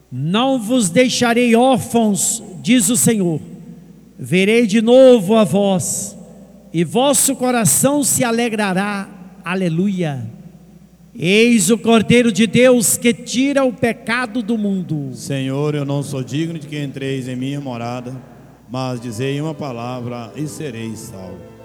Não vos deixarei órfãos, diz o Senhor. Verei de novo a vós, e vosso coração se alegrará. Aleluia. Eis o Cordeiro de Deus que tira o pecado do mundo. Senhor, eu não sou digno de que entreis em minha morada, mas dizei uma palavra e serei salvo.